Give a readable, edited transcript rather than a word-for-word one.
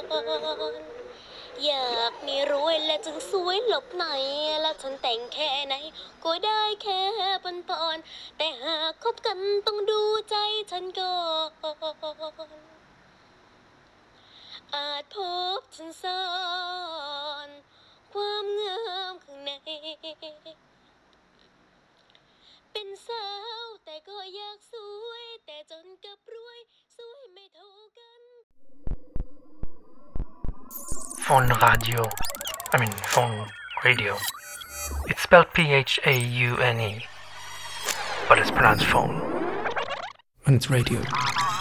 นอยากมีรวยและจึงสวยหลบไหนและฉันแต่งแค่ไหนก็ได้แค่ปอนแต่หากคบกันต้องดูใจฉันก่อนอาจพบฉันซ่อนความงามข้างในเป็นสาวแต่ก็อยากสวยแต่จนกับรวยสวยไม่เท่ากัน Phone radio. Phone radio. It's spelled Phaune, but it's pronounced phone. And it's radio.